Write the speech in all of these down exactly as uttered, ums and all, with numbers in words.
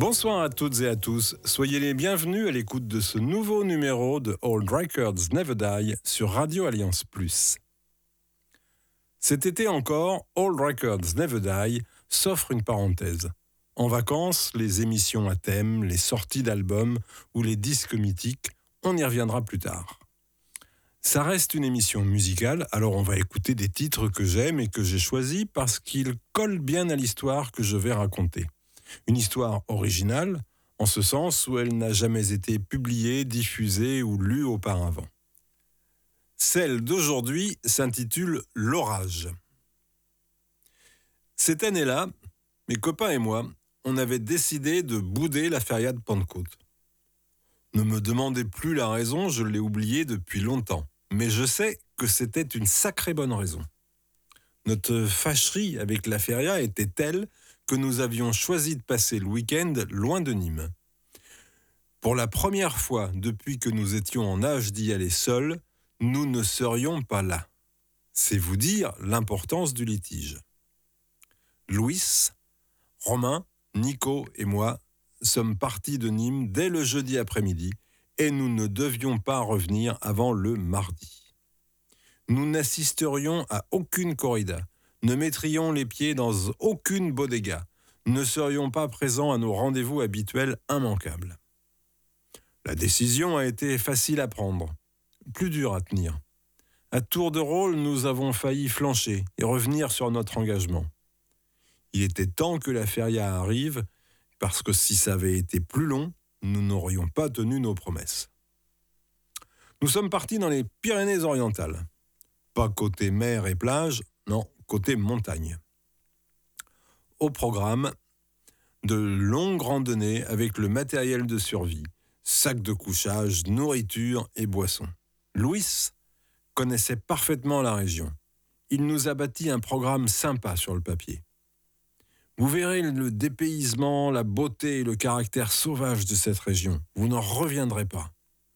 Bonsoir à toutes et à tous, soyez les bienvenus à l'écoute de ce nouveau numéro de Old Records Never Die sur Radio Alliance Plus. Cet été encore, Old Records Never Die s'offre une parenthèse. En vacances, les émissions à thème, les sorties d'albums ou les disques mythiques, on y reviendra plus tard. Ça reste une émission musicale, alors on va écouter des titres que j'aime et que j'ai choisis parce qu'ils collent bien à l'histoire que je vais raconter. Une histoire originale, en ce sens où elle n'a jamais été publiée, diffusée ou lue auparavant. Celle d'aujourd'hui s'intitule « L'orage ». Cette année-là, mes copains et moi, on avait décidé de bouder la feria de Pentecôte. Ne me demandez plus la raison, je l'ai oubliée depuis longtemps. Mais je sais que c'était une sacrée bonne raison. Notre fâcherie avec la feria était telle que nous avions choisi de passer le week-end loin de Nîmes. Pour la première fois depuis que nous étions en âge d'y aller seuls, nous ne serions pas là. C'est vous dire l'importance du litige. Louis, Romain, Nico et moi sommes partis de Nîmes dès le jeudi après-midi et nous ne devions pas revenir avant le mardi. Nous n'assisterions à aucune corrida, ne mettrions les pieds dans aucune bodega, ne serions pas présents à nos rendez-vous habituels immanquables. La décision a été facile à prendre, plus dure à tenir. À tour de rôle, nous avons failli flancher et revenir sur notre engagement. Il était temps que la feria arrive, parce que si ça avait été plus long, nous n'aurions pas tenu nos promesses. Nous sommes partis dans les Pyrénées-Orientales. Pas côté mer et plage, non, côté montagne. Au programme, de longues randonnées avec le matériel de survie, sacs de couchage, nourriture et boissons. Louis connaissait parfaitement la région. Il nous a bâti un programme sympa sur le papier. Vous verrez le dépaysement, la beauté et le caractère sauvage de cette région. Vous n'en reviendrez pas.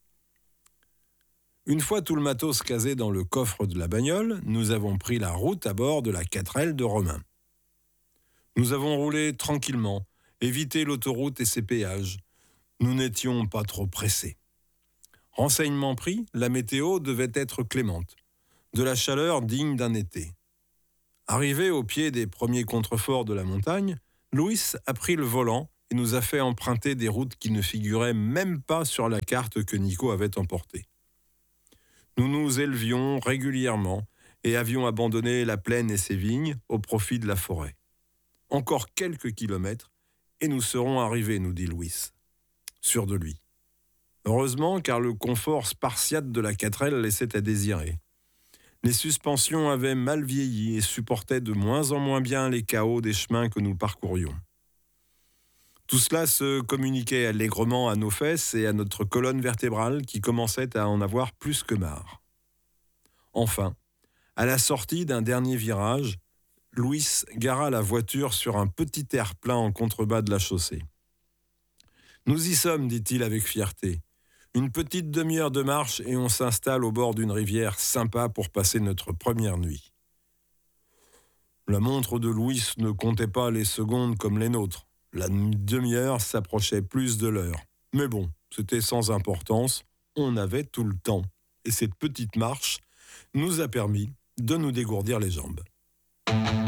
Une fois tout le matos casé dans le coffre de la bagnole, nous avons pris la route à bord de la quatre L de Romain. Nous avons roulé tranquillement, évité l'autoroute et ses péages. Nous n'étions pas trop pressés. Renseignement pris, la météo devait être clémente. De la chaleur digne d'un été. Arrivé au pied des premiers contreforts de la montagne, Louis a pris le volant et nous a fait emprunter des routes qui ne figuraient même pas sur la carte que Nico avait emportée. Nous nous élevions régulièrement et avions abandonné la plaine et ses vignes au profit de la forêt. Encore quelques kilomètres et nous serons arrivés, nous dit Louis, sûr de lui. Heureusement, car le confort spartiate de la quatre L laissait à désirer. Les suspensions avaient mal vieilli et supportaient de moins en moins bien les cahots des chemins que nous parcourions. Tout cela se communiquait allègrement à nos fesses et à notre colonne vertébrale qui commençait à en avoir plus que marre. Enfin, à la sortie d'un dernier virage, Louis gara la voiture sur un petit terre-plein en contrebas de la chaussée. « Nous y sommes, dit-il avec fierté. Une petite demi-heure de marche et on s'installe au bord d'une rivière sympa pour passer notre première nuit. » La montre de Louis ne comptait pas les secondes comme les nôtres. La demi-heure s'approchait plus de l'heure. Mais bon, c'était sans importance, on avait tout le temps. Et cette petite marche nous a permis de nous dégourdir les jambes.